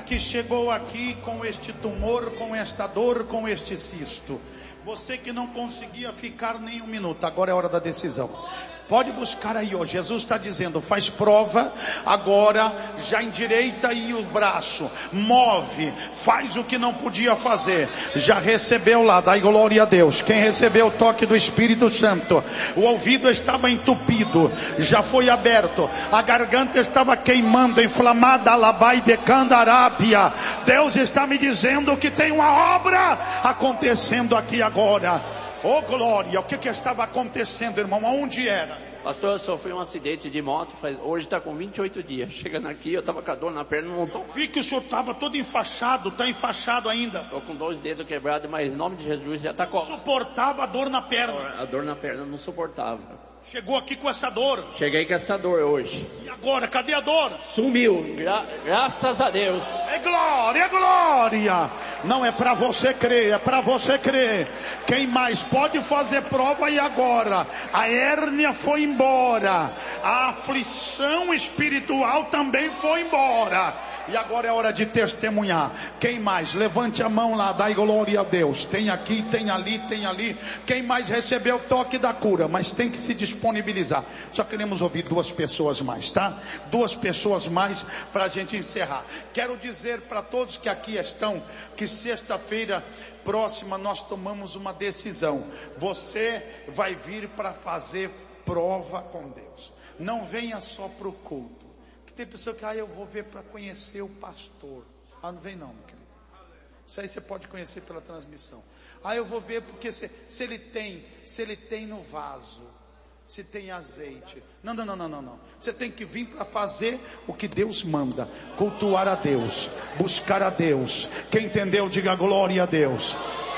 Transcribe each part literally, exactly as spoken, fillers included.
que chegou aqui com este tumor, com esta dor, com este cisto. Você que não conseguia ficar nem um minuto, agora é hora da decisão. Pode buscar aí, ó. Jesus está dizendo, faz prova, agora já endireita aí o braço, move, faz o que não podia fazer. Já recebeu lá, dá glória a Deus. Quem recebeu o toque do Espírito Santo, o ouvido estava entupido, já foi aberto, a garganta estava queimando, inflamada, alabai de candarábia. Deus está me dizendo que tem uma obra acontecendo aqui agora. Oh glória, o que que estava acontecendo, irmão? Aonde era? Pastor, eu sofri um acidente de moto, faz, hoje está com vinte e oito dias. Chegando aqui, eu estava com a dor na perna, não tô... Vi que o senhor estava todo enfaixado, está enfaixado ainda. Estou com dois dedos quebrados, mas em nome de Jesus já está com... Suportava a dor na perna. A dor na perna não suportava. Chegou aqui com essa dor. Cheguei com essa dor hoje. E agora, cadê a dor? Sumiu, gra graças a Deus. É glória, é glória. Não é para você crer, é para você crer. Quem mais pode fazer prova e agora? A hérnia foi embora. A aflição espiritual também foi embora. E agora é hora de testemunhar. Quem mais? Levante a mão lá, dai glória a Deus. Tem aqui, tem ali, tem ali. Quem mais recebeu o toque da cura? Mas tem que se disponibilizar. Só queremos ouvir duas pessoas mais, tá? Duas pessoas mais para a gente encerrar. Quero dizer para todos que aqui estão, que sexta-feira próxima nós tomamos uma decisão. Você vai vir para fazer prova com Deus. Não venha só para o culto. Tem pessoa que, ah, eu vou ver para conhecer o pastor. Ah, não vem não, meu querido. Isso aí você pode conhecer pela transmissão. Ah, eu vou ver porque se, se ele tem, se ele tem no vaso, se tem azeite. Não, não, não, não, não, não. Você tem que vir para fazer o que Deus manda. Cultuar a Deus, buscar a Deus. Quem entendeu, diga glória a Deus.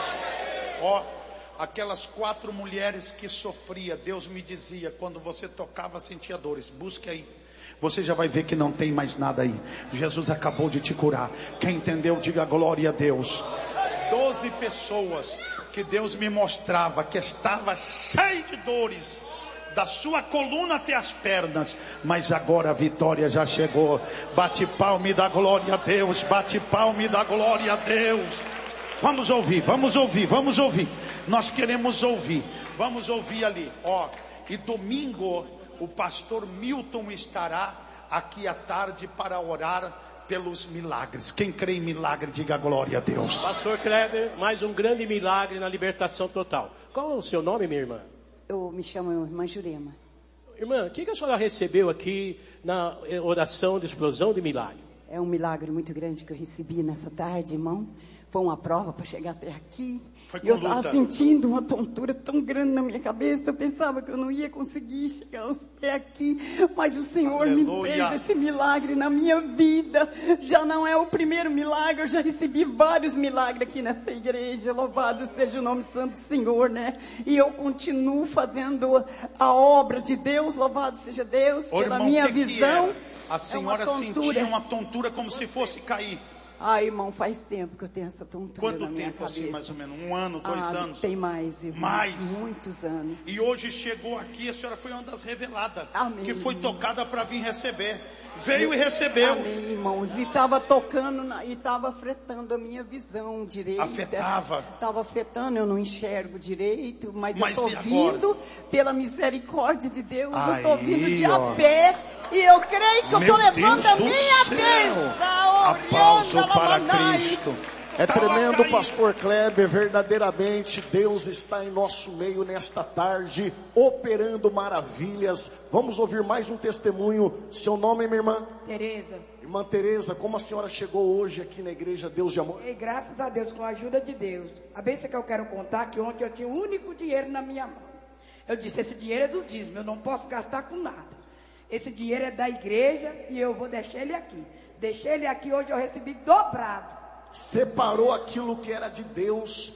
Ó, aquelas quatro mulheres que sofria, Deus me dizia, quando você tocava, sentia dores. Busque aí. Você já vai ver que não tem mais nada aí. Jesus acabou de te curar. Quem entendeu, diga glória a Deus. Doze pessoas que Deus me mostrava que estava cheio de dores, da sua coluna até as pernas, mas agora a vitória já chegou. Bate palma e dá glória a Deus. Bate palma e dá glória a Deus. Vamos ouvir, vamos ouvir, vamos ouvir. Nós queremos ouvir. Vamos ouvir ali, ó. E domingo o pastor Milton estará aqui à tarde para orar pelos milagres. Quem crê em milagre, diga glória a Deus. Pastor Kleber, mais um grande milagre na libertação total. Qual é o seu nome, minha irmã? Eu me chamo irmã Jurema. Irmã, o que a senhora recebeu aqui na oração de explosão de milagre? É um milagre muito grande que eu recebi nessa tarde, irmão. Foi uma prova para chegar até aqui. E eu estava sentindo uma tontura tão grande na minha cabeça. Eu pensava que eu não ia conseguir chegar aos pés aqui. Mas o Senhor Aleluia. Me fez esse milagre na minha vida. Já não é o primeiro milagre. Eu já recebi vários milagres aqui nessa igreja. Louvado seja o nome santo do Senhor, né? E eu continuo fazendo a obra de Deus. Louvado seja Deus. Ô, pela irmão, minha que visão. Que a senhora é uma sentia uma tontura como se fosse cair. Ah, irmão, faz tempo que eu tenho essa tontura Quanto na minha tempo cabeça. assim, mais ou menos? Um ano, dois ah, anos? Tem mais, irmão. Mais? Muitos anos. E hoje chegou aqui, a senhora foi uma das reveladas. Amém. Que foi tocada para vir receber. Veio e recebeu. Amém, irmãos. E estava tocando, na, e estava afetando a minha visão direita. Afetava? Estava afetando, eu não enxergo direito, mas, mas eu estou vindo pela misericórdia de Deus. Aí, eu estou vindo de ó. a pé. E eu creio que eu estou levando a minha bênção. Aplauso para Cristo. É tremendo, pastor Kleber, verdadeiramente Deus está em nosso meio nesta tarde, operando maravilhas. Vamos ouvir mais um testemunho. Seu nome, minha irmã? Tereza. Irmã Tereza, como a senhora chegou hoje aqui na igreja Deus de Amor? E graças a Deus, com a ajuda de Deus. A bênção que eu quero contar, que ontem eu tinha o único dinheiro na minha mão. Eu disse, esse dinheiro é do dízimo, eu não posso gastar com nada. Esse dinheiro é da igreja e eu vou deixar ele aqui. Deixei ele aqui, hoje eu recebi dobrado. Separou aquilo que era de Deus,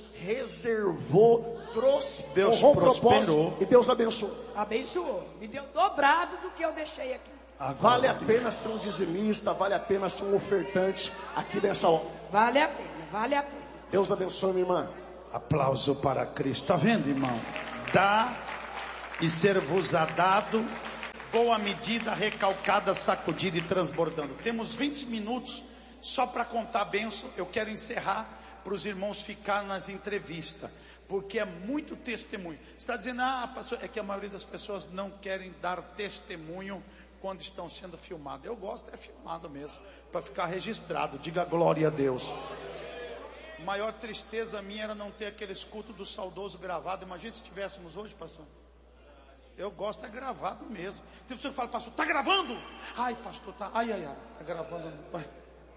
reservou, trouxe, Deus prosperou e Deus abençoou. Abençoou, me deu dobrado do que eu deixei aqui. Agora, vale a pena ser um dizimista, vale a pena ser um ofertante aqui nessa hora. Vale a pena, vale a pena. Deus abençoe, minha irmã. Aplauso para Cristo. Está vendo, irmão? Dá e ser-vos-á dado, boa medida, recalcada, sacudida e transbordando. Temos vinte minutos. Só para contar a bênção, eu quero encerrar para os irmãos ficar nas entrevistas, porque é muito testemunho. Você está dizendo, ah, pastor, é que a maioria das pessoas não querem dar testemunho quando estão sendo filmados. Eu gosto, é filmado mesmo, para ficar registrado. Diga glória a Deus. A maior tristeza minha era não ter aquele culto do saudoso gravado. Imagina se tivéssemos hoje, pastor. Eu gosto, é gravado mesmo. Tem pessoa que fala, pastor, está gravando? Ai, pastor, tá, ai, ai, ai, está gravando. Ai.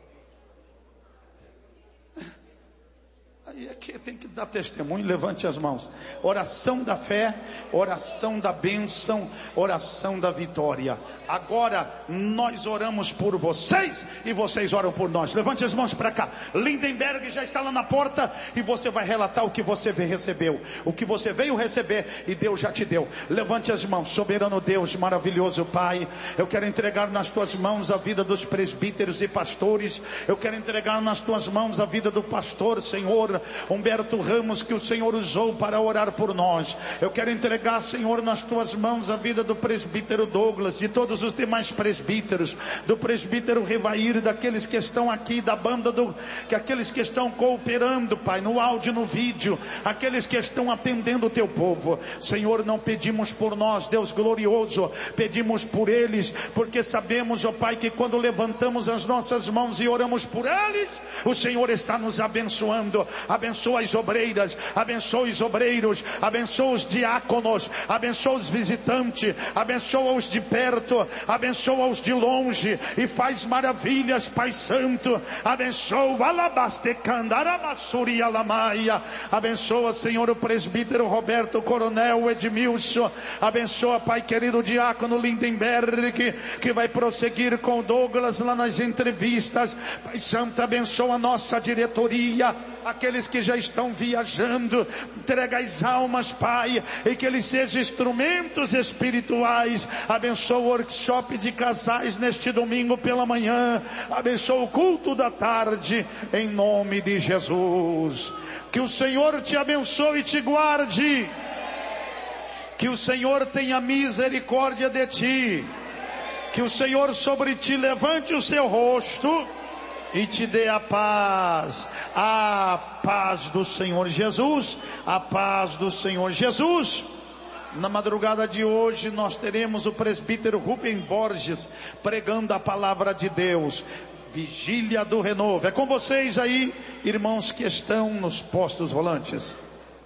Aí é que tem que dar testemunho, levante as mãos. Oração da fé, oração da bênção, oração da vitória. Agora nós oramos por vocês e vocês oram por nós. Levante as mãos para cá. Lindenberg já está lá na porta e você vai relatar o que você recebeu, o que você veio receber e Deus já te deu. Levante as mãos. Soberano Deus, maravilhoso Pai, eu quero entregar nas tuas mãos a vida dos presbíteros e pastores. Eu quero entregar nas tuas mãos a vida do pastor, Senhor Humberto Ramos, que o Senhor usou para orar por nós. Eu quero entregar, Senhor, nas tuas mãos a vida do presbítero Douglas, de todos os demais presbíteros, do presbítero Revair, daqueles que estão aqui, da banda do, que aqueles que estão cooperando, Pai, no áudio, no vídeo, aqueles que estão atendendo o teu povo. Senhor, não pedimos por nós, Deus glorioso, pedimos por eles, porque sabemos, ó Pai, que quando levantamos as nossas mãos e oramos por eles, o Senhor está nos abençoando. Abençoa as obreiras, abençoa os obreiros, abençoa os diáconos, abençoa os visitantes, abençoa os de perto, abençoa os de longe e faz maravilhas, Pai Santo. Abençoa abençoa, Senhor, o presbítero Roberto Coronel Edmilson, abençoa, Pai querido, o diácono Lindenberg, que vai prosseguir com Douglas lá nas entrevistas. Pai Santo, abençoa a nossa diretoria, aqueles que já estão viajando. Entrega as almas, Pai, e que eles sejam instrumentos espirituais. Abençoa o workshop de casais neste domingo pela manhã. Abençoa o culto da tarde, em nome de Jesus. Que o Senhor te abençoe e te guarde. Que o Senhor tenha misericórdia de ti. Que o Senhor sobre ti levante o seu rosto e te dê a paz, a paz do Senhor Jesus, a paz do Senhor Jesus. Na madrugada de hoje nós teremos o presbítero Rubem Borges pregando a palavra de Deus. Vigília do Renovo. É com vocês aí, irmãos que estão nos postos volantes.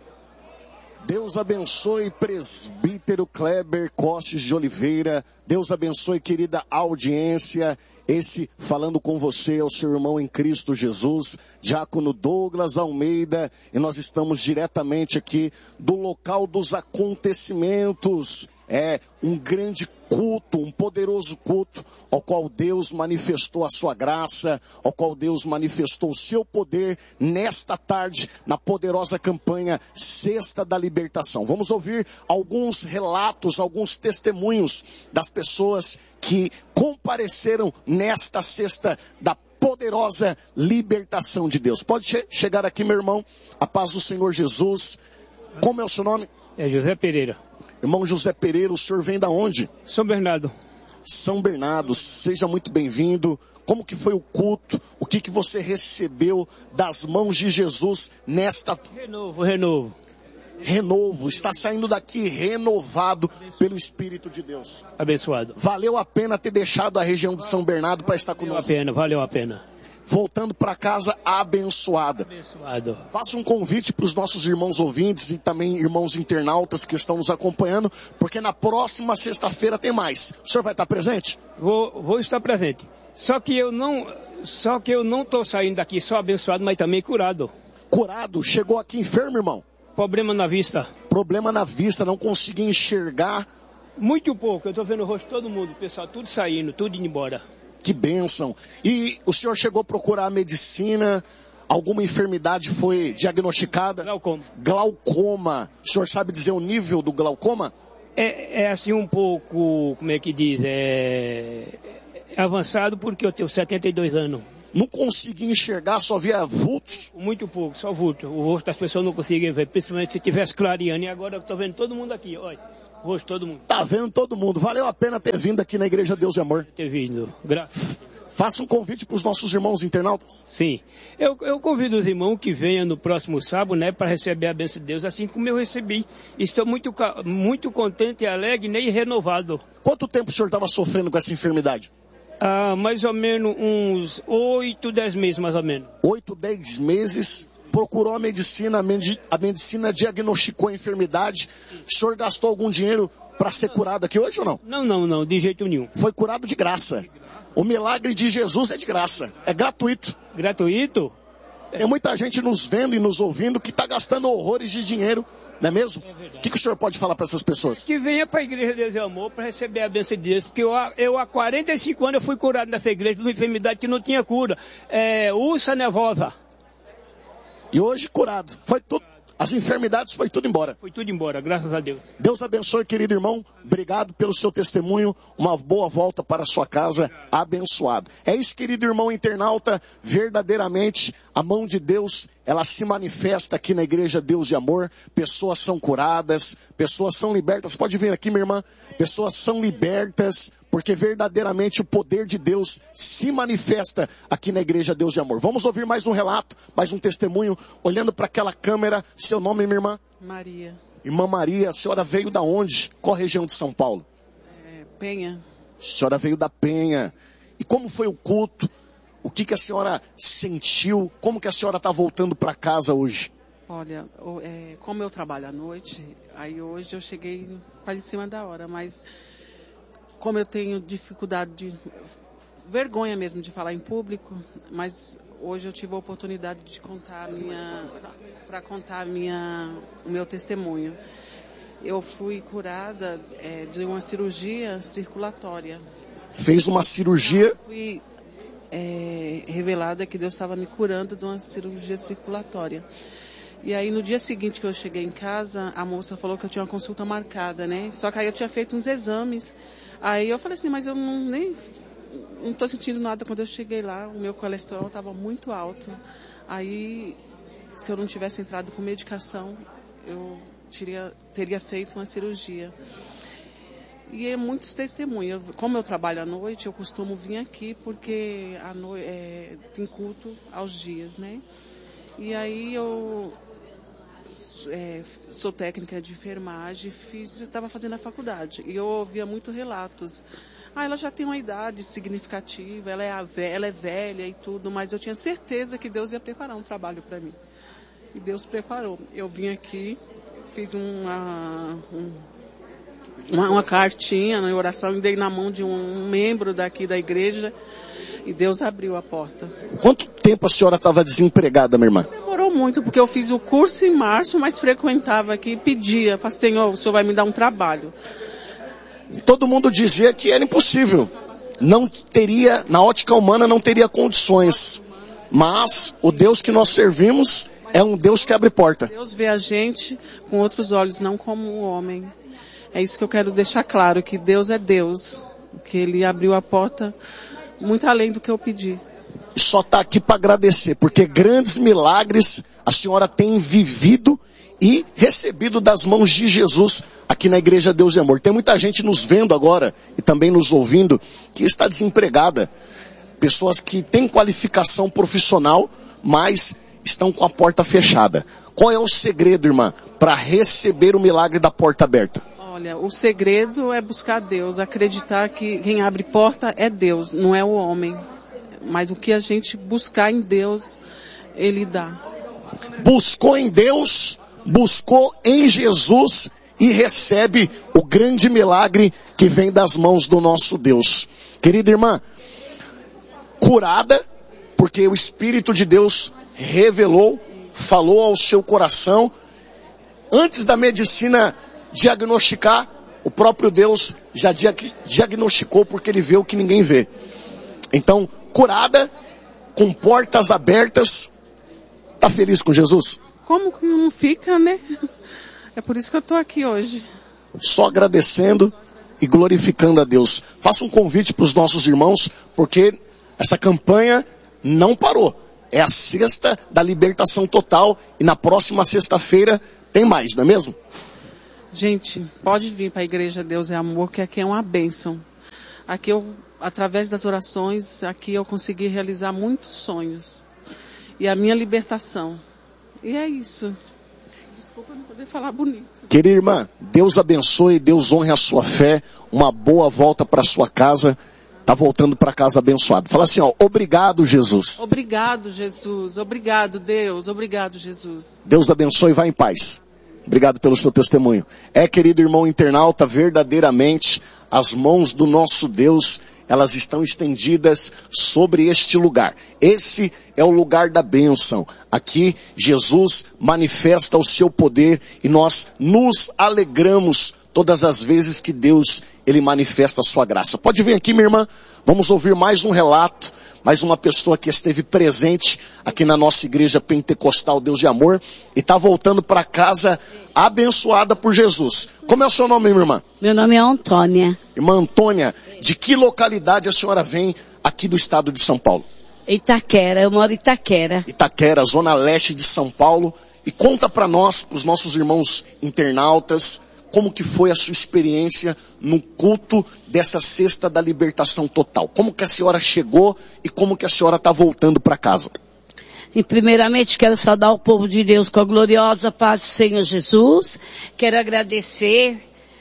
Deus abençoe presbítero Kleber Costes de Oliveira. Deus abençoe, querida audiência. Esse falando com você é o seu irmão em Cristo Jesus, diácono Douglas Almeida, e nós estamos diretamente aqui do local dos acontecimentos. É um grande culto, um poderoso culto, ao qual Deus manifestou a sua graça, ao qual Deus manifestou o seu poder nesta tarde, na poderosa campanha Sexta da Libertação. Vamos ouvir alguns relatos, alguns testemunhos das pessoas que compareceram nesta Sexta da poderosa libertação de Deus. Pode che- chegar aqui, meu irmão, a paz do Senhor Jesus. Como é o seu nome? É José Pereira. Irmão José Pereira, o senhor vem da onde? São Bernardo. São Bernardo, seja muito bem-vindo. Como que foi o culto? O que que você recebeu das mãos de Jesus nesta... Renovo, renovo. Renovo, está saindo daqui renovado pelo Espírito de Deus. Abençoado. Valeu a pena ter deixado a região de São Bernardo para estar conosco. Valeu a pena, valeu a pena. Voltando para casa abençoada. Abençoado. Faça um convite para os nossos irmãos ouvintes e também irmãos internautas que estão nos acompanhando, porque na próxima sexta-feira tem mais. O senhor vai estar presente? Vou, vou estar presente. Só que eu não, só que eu não estou saindo daqui só abençoado, mas também curado. Curado? Chegou aqui enfermo, irmão? Problema na vista. Problema na vista, não consegui enxergar. Muito pouco, eu estou vendo o rosto de todo mundo, pessoal, tudo saindo, tudo indo embora. Que bênção. E o senhor chegou a procurar a medicina? Alguma enfermidade foi diagnosticada? Glaucoma. Glaucoma. O senhor sabe dizer o nível do glaucoma? É, é assim um pouco, como é que diz, é, é avançado porque eu tenho setenta e dois anos. Não consegui enxergar, só via vultos? Muito pouco, só vulto. O rosto das pessoas não conseguem ver, principalmente se tivesse clareando. E agora eu estou vendo todo mundo aqui, olha. O rosto de todo mundo. Tá vendo todo mundo. Valeu a pena ter vindo aqui na Igreja Deus e Amor. Ter vindo. Graças a Deus. Faça um convite para os nossos irmãos internautas. Sim. Eu, eu convido os irmãos que venham no próximo sábado, né, para receber a bênção de Deus, assim como eu recebi. Estou muito, muito contente, alegre, né, e renovado. Quanto tempo o senhor estava sofrendo com essa enfermidade? Ah, mais ou menos uns oito, dez meses, mais ou menos. Oito, dez meses, procurou a medicina, a, medi a medicina diagnosticou a enfermidade. O senhor gastou algum dinheiro para ser curado aqui hoje ou não? Não, não, não, de jeito nenhum. Foi curado de graça. O milagre de Jesus é de graça, é gratuito. Gratuito? Tem muita gente nos vendo e nos ouvindo que está gastando horrores de dinheiro, não é mesmo? É verdade. O que, que o senhor pode falar para essas pessoas? Que venha para a Igreja Deus e Amor para receber a bênção de Deus. Porque eu, eu há quarenta e cinco anos eu fui curado nessa igreja de uma enfermidade que não tinha cura. É, úlcera nervosa. E hoje curado. Foi tudo. As enfermidades foi tudo embora. Foi tudo embora, graças a Deus. Deus abençoe, querido irmão. Obrigado pelo seu testemunho. Uma boa volta para a sua casa. Abençoado. É isso, querido irmão internauta. Verdadeiramente, a mão de Deus, ela se manifesta aqui na Igreja Deus e Amor. Pessoas são curadas. Pessoas são libertas. Pode vir aqui, minha irmã. Pessoas são libertas. Porque verdadeiramente o poder de Deus se manifesta aqui na Igreja Deus e Amor. Vamos ouvir mais um relato, mais um testemunho, olhando para aquela câmera. Seu nome, minha irmã? Maria. Irmã Maria, a senhora veio da onde? Qual região de São Paulo? É, Penha. A senhora veio da Penha. E como foi o culto? O que, que a senhora sentiu? Como que a senhora está voltando para casa hoje? Olha, é, como eu trabalho à noite, aí hoje eu cheguei quase em cima da hora, mas... Como eu tenho dificuldade, de vergonha mesmo de falar em público, mas hoje eu tive a oportunidade de contar a minha, para contar a minha, o meu testemunho. Eu fui curada é, de uma cirurgia circulatória. Fez uma cirurgia? Eu fui é, revelada que Deus estava me curando de uma cirurgia circulatória. E aí no dia seguinte que eu cheguei em casa, a moça falou que eu tinha uma consulta marcada, né? Só que aí eu tinha feito uns exames. Aí eu falei assim, mas eu não nem não estou sentindo nada. Quando eu cheguei lá, o meu colesterol estava muito alto. Aí, se eu não tivesse entrado com medicação, eu teria, teria feito uma cirurgia. E é muitos testemunhos. Como eu trabalho à noite, eu costumo vir aqui porque a no... é, tem culto aos dias, né? E aí eu... É, sou técnica de enfermagem, fiz, estava fazendo a faculdade e eu ouvia muitos relatos. Ah, ela já tem uma idade significativa, ela é, a, ela é velha e tudo, mas eu tinha certeza que Deus ia preparar um trabalho para mim. E Deus preparou. Eu vim aqui, fiz uma, um, uma, uma cartinha na oração e dei na mão de um membro daqui da igreja e Deus abriu a porta. Quanto tempo a senhora estava desempregada, minha irmã? Demorou muito, porque eu fiz o curso em março, mas frequentava aqui e pedia. Falei, Senhor, o Senhor vai me dar um trabalho. Todo mundo dizia que era impossível. Não teria, na ótica humana, não teria condições. Mas o Deus que nós servimos é um Deus que abre porta. Deus vê a gente com outros olhos, não como um homem. É isso que eu quero deixar claro, que Deus é Deus. Que Ele abriu a porta muito além do que eu pedi. Só está aqui para agradecer, porque grandes milagres a senhora tem vivido e recebido das mãos de Jesus aqui na Igreja Deus e Amor. Tem muita gente nos vendo agora e também nos ouvindo que está desempregada. Pessoas que têm qualificação profissional, mas estão com a porta fechada. Qual é o segredo, irmã, para receber o milagre da porta aberta? Olha, o segredo é buscar Deus, acreditar que quem abre porta é Deus, não é o homem. Mas o que a gente buscar em Deus, Ele dá. Buscou em Deus, buscou em Jesus e recebe o grande milagre que vem das mãos do nosso Deus. Querida irmã, curada, porque o Espírito de Deus revelou, falou ao seu coração, antes da medicina diagnosticar, o próprio Deus já diagnosticou, porque Ele vê o que ninguém vê. Então, curada, com portas abertas, tá feliz com Jesus? Como que não fica, né? É por isso que eu estou aqui hoje. Só agradecendo e glorificando a Deus. Faça um convite para os nossos irmãos, porque essa campanha não parou. É a sexta da libertação total e na próxima sexta-feira tem mais, não é mesmo? Gente, pode vir para a Igreja Deus é Amor, que aqui é uma bênção. aqui eu, através das orações, aqui eu consegui realizar muitos sonhos. E a minha libertação. E é isso. Desculpa não poder falar bonito. Querida irmã, Deus abençoe, Deus honre a sua fé, uma boa volta para sua casa. Tá voltando para casa abençoado. Fala assim, ó, obrigado, Jesus. Obrigado, Jesus. Obrigado, Deus. Obrigado, Jesus. Deus abençoe e vá em paz. Obrigado pelo seu testemunho. É, querido irmão internauta, verdadeiramente as mãos do nosso Deus, elas estão estendidas sobre este lugar. Esse é o lugar da bênção. Aqui Jesus manifesta o seu poder e nós nos alegramos todas as vezes que Deus, Ele manifesta a sua graça. Pode vir aqui, minha irmã. Vamos ouvir mais um relato, mais uma pessoa que esteve presente aqui na nossa igreja pentecostal Deus de Amor e está voltando para casa abençoada por Jesus. Como é o seu nome, minha irmã? Meu nome é Antônia. Irmã Antônia, de que localidade a senhora vem aqui do estado de São Paulo? Itaquera, eu moro em Itaquera. Itaquera, zona leste de São Paulo. E conta para nós, para os nossos irmãos internautas, como que foi a sua experiência no culto dessa sexta da libertação total? Como que a senhora chegou e como que a senhora está voltando para casa? E primeiramente quero saudar o povo de Deus com a gloriosa paz do Senhor Jesus. Quero agradecer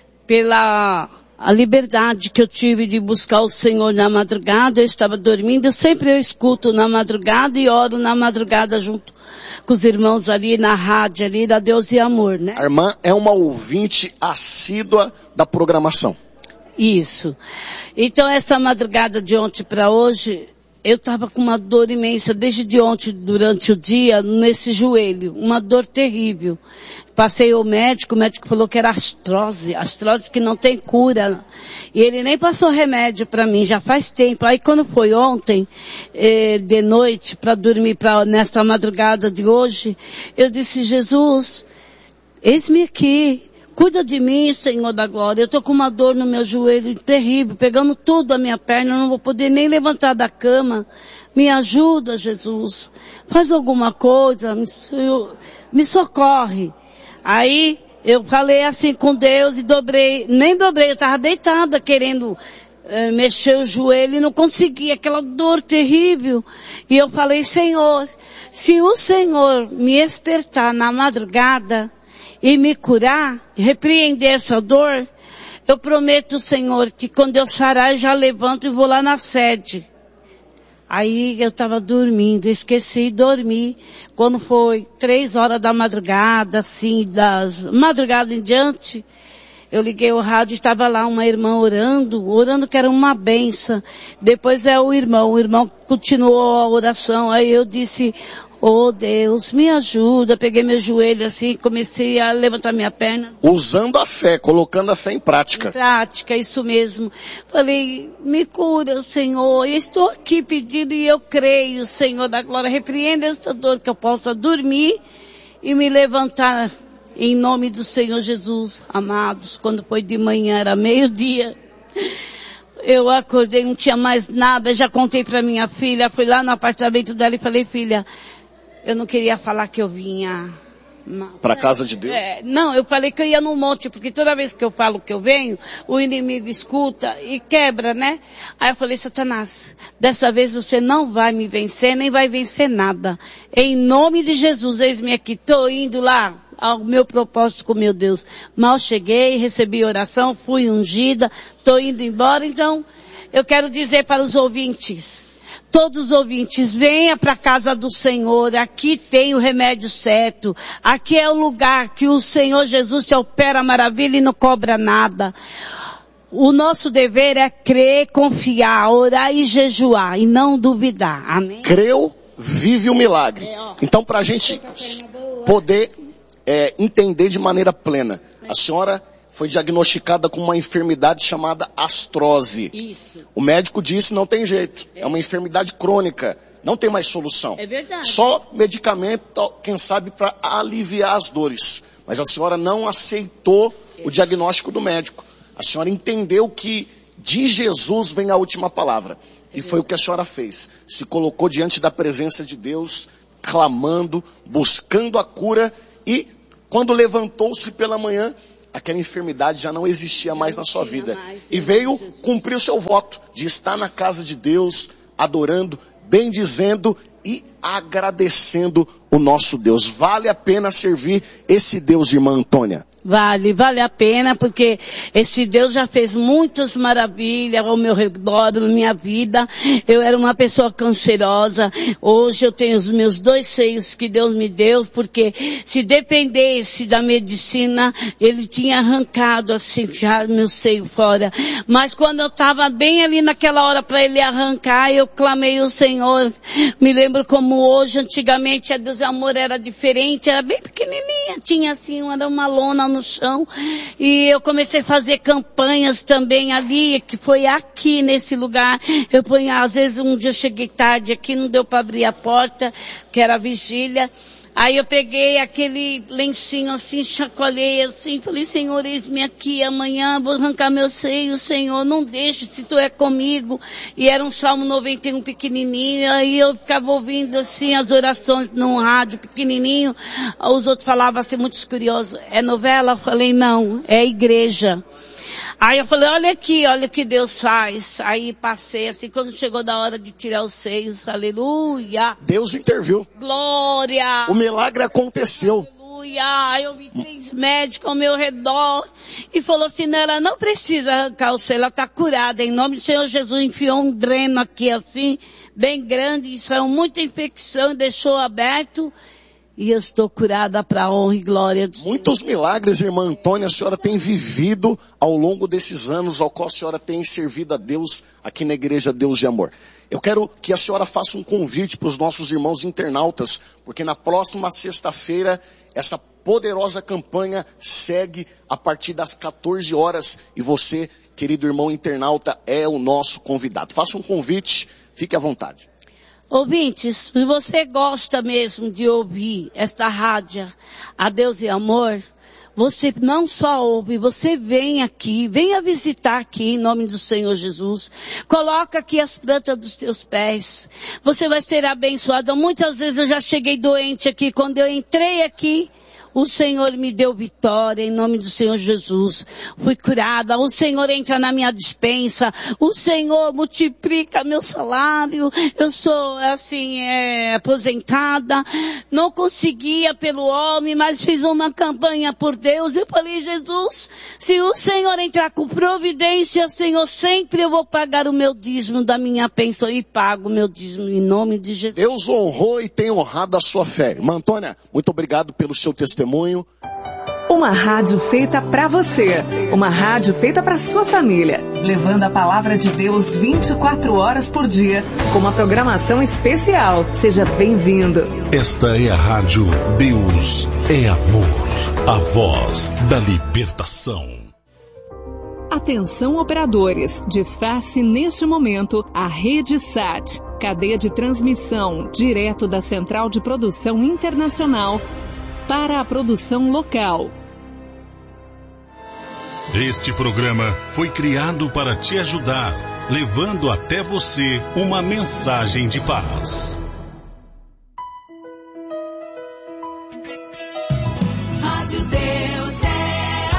pela a liberdade que eu tive de buscar o Senhor na madrugada. Eu estava dormindo, sempre eu escuto na madrugada e oro na madrugada junto com os irmãos ali na rádio, ali da Deus e Amor, né? A irmã é uma ouvinte assídua da programação. Isso. Então essa madrugada de ontem para hoje, eu estava com uma dor imensa, desde de ontem, durante o dia, nesse joelho. Uma dor terrível. Passei ao médico, o médico falou que era artrose, artrose que não tem cura. E ele nem passou remédio para mim, já faz tempo. Aí quando foi ontem, eh, de noite, para dormir pra, nesta madrugada de hoje, eu disse, Jesus, eis-me aqui. Cuida de mim, Senhor da glória. Eu estou com uma dor no meu joelho terrível, pegando tudo a minha perna, eu não vou poder nem levantar da cama. Me ajuda, Jesus. Faz alguma coisa, me, me socorre. Aí eu falei assim com Deus e dobrei, nem dobrei, eu estava deitada querendo eh, mexer o joelho e não conseguia, aquela dor terrível. E eu falei, Senhor, se o Senhor me despertar na madrugada e me curar, repreender essa dor, eu prometo, Senhor, que quando eu sarar, eu já levanto e vou lá na sede. Aí eu estava dormindo, esqueci de dormir. Quando foi três horas da madrugada, assim, das madrugada em diante, eu liguei o rádio e estava lá uma irmã orando, orando que era uma benção. Depois é o irmão, o irmão continuou a oração, aí eu disse, oh Deus, me ajuda. Peguei meu joelho assim, comecei a levantar minha perna. Usando a fé, colocando a fé em prática. Em prática, isso mesmo. Falei, me cura, Senhor. Eu estou aqui pedindo e eu creio, Senhor da glória. Repreenda essa dor que eu possa dormir e me levantar em nome do Senhor Jesus, amados. Quando foi de manhã, era meio-dia. Eu acordei, não tinha mais nada. Já contei para minha filha. Fui lá no apartamento dela e falei, filha, eu não queria falar que eu vinha para a casa de Deus? É, não, eu falei que eu ia no monte, porque toda vez que eu falo que eu venho, o inimigo escuta e quebra, né? Aí eu falei, Satanás, dessa vez você não vai me vencer, nem vai vencer nada. Em nome de Jesus, eis-me aqui, tô indo lá ao meu propósito com meu Deus. Mal cheguei, recebi oração, fui ungida, tô indo embora. Então, eu quero dizer para os ouvintes, todos os ouvintes, venha para a casa do Senhor, aqui tem o remédio certo, aqui é o lugar que o Senhor Jesus te opera maravilha e não cobra nada. O nosso dever é crer, confiar, orar e jejuar, e não duvidar. Amém? Creu, vive o milagre. Então, para a gente poder é, entender de maneira plena, a senhora foi diagnosticada com uma enfermidade chamada artrose. Isso. O médico disse, não tem jeito. É. é uma enfermidade crônica. Não tem mais solução. É verdade. Só medicamento, quem sabe, para aliviar as dores. Mas a senhora não aceitou é. o diagnóstico do médico. A senhora entendeu que de Jesus vem a última palavra. É e foi o que a senhora fez. Se colocou diante da presença de Deus, clamando, buscando a cura. E quando levantou-se pela manhã, aquela enfermidade já não existia mais na sua vida. E veio cumprir o seu voto de estar na casa de Deus, adorando, bendizendo e agradecendo o nosso Deus. Vale a pena servir esse Deus, irmã Antônia? Vale, vale a pena, porque esse Deus já fez muitas maravilhas ao meu redor, na minha vida. Eu era uma pessoa cancerosa. Hoje eu tenho os meus dois seios que Deus me deu, porque se dependesse da medicina, Ele tinha arrancado assim, já meu seio fora. Mas quando eu estava bem ali naquela hora para Ele arrancar, eu clamei ao Senhor. Me lembro como hoje, antigamente a Deus e Amor era diferente, era bem pequenininha, tinha assim, era uma lona no chão, e eu comecei a fazer campanhas também ali, que foi aqui nesse lugar. Eu ponho, às vezes um dia eu cheguei tarde aqui, não deu para abrir a porta, que era a vigília. Aí eu peguei aquele lencinho assim, chacoalhei assim, falei, Senhor, eis-me aqui, amanhã vou arrancar meu seio, Senhor, não deixe, se Tu é comigo. E era um Salmo noventa e um pequenininho, aí eu ficava ouvindo assim as orações num rádio pequenininho, os outros falavam assim, muitos curiosos, é novela? Eu falei, não, é igreja. Aí eu falei, olha aqui, olha o que Deus faz. Aí passei assim, quando chegou da hora de tirar os seios, aleluia. Deus interviu. Glória. O milagre aconteceu. Aleluia. Aí eu vi três médicos ao meu redor e falou assim, não, ela não precisa arrancar o seio, ela está curada. Em nome do Senhor Jesus, enfiou um dreno aqui assim, bem grande, saiu muita infecção e deixou aberto. E eu estou curada para a honra e glória de Deus. Muitos milagres, irmã Antônia, a senhora tem vivido ao longo desses anos, ao qual a senhora tem servido a Deus aqui na Igreja Deus de Amor. Eu quero que a senhora faça um convite para os nossos irmãos internautas, porque na próxima sexta-feira, essa poderosa campanha segue a partir das quatorze horas. E você, querido irmão internauta, é o nosso convidado. Faça um convite, fique à vontade. Ouvintes, se você gosta mesmo de ouvir esta rádio, A Deus e Amor, você não só ouve, você vem aqui, venha visitar aqui em nome do Senhor Jesus. Coloca aqui as plantas dos teus pés. Você vai ser abençoado. Muitas vezes eu já cheguei doente aqui. Quando eu entrei aqui, o Senhor me deu vitória em nome do Senhor Jesus. Fui curada. O Senhor entra na minha despensa. O Senhor multiplica meu salário. Eu sou, assim, é, aposentada. Não conseguia pelo homem, mas fiz uma campanha por Deus. Eu falei, Jesus, se o Senhor entrar com providência, Senhor, sempre eu vou pagar o meu dízimo da minha pensão e pago o meu dízimo em nome de Jesus. Deus honrou e tem honrado a sua fé. Irmã Antônia, muito obrigado pelo seu testemunho. Uma rádio feita para você, uma rádio feita para sua família, levando a palavra de Deus vinte e quatro horas por dia, com uma programação especial. Seja bem-vindo. Esta é a rádio Deus é Amor, a voz da libertação. Atenção operadores, desface neste momento a Rede Sat, cadeia de transmissão direto da Central de Produção Internacional para a produção local. Este programa foi criado para te ajudar, levando até você uma mensagem de paz. Rádio Deus é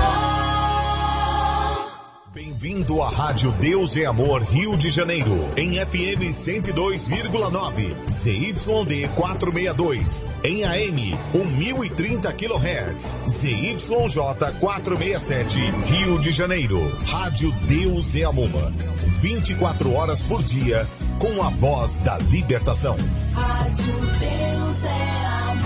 Amor. Bem-vindo à Rádio Deus é Amor Rio de Janeiro, em F M cento e dois vírgula nove, Z Y D quatrocentos e sessenta e dois, em A M mil e trinta quilohertz, Z Y J quatrocentos e sessenta e sete, Rio de Janeiro. Rádio Deus é Amor, vinte e quatro horas por dia, com a voz da libertação. Rádio Deus é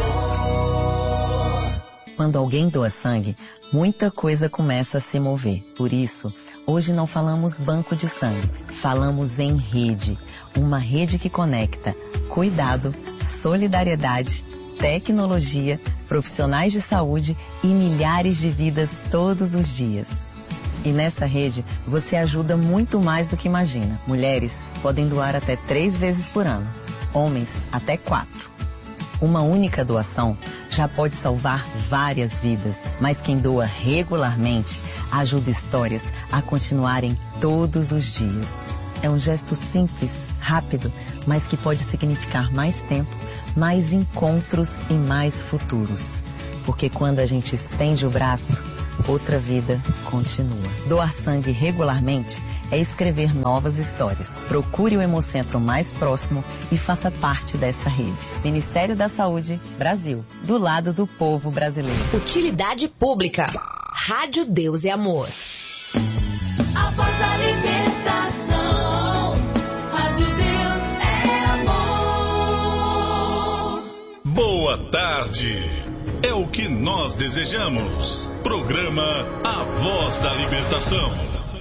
Amor. Quando alguém doa sangue, muita coisa começa a se mover. Por isso, hoje não falamos banco de sangue, falamos em rede. Uma rede que conecta cuidado, solidariedade, tecnologia, profissionais de saúde e milhares de vidas todos os dias. E nessa rede, você ajuda muito mais do que imagina. Mulheres podem doar até três vezes por ano, homens até quatro. Uma única doação já pode salvar várias vidas, mas quem doa regularmente ajuda histórias a continuarem todos os dias. É um gesto simples, rápido, mas que pode significar mais tempo, mais encontros e mais futuros. Porque quando a gente estende o braço, outra vida continua. Doar sangue regularmente é escrever novas histórias. Procure o Hemocentro mais próximo e faça parte dessa rede. Ministério da Saúde, Brasil, do lado do povo brasileiro. Utilidade pública. Rádio Deus é Amor. A voz da libertação. Rádio Deus é amor. Boa tarde. É o que nós desejamos. Programa A Voz da Libertação.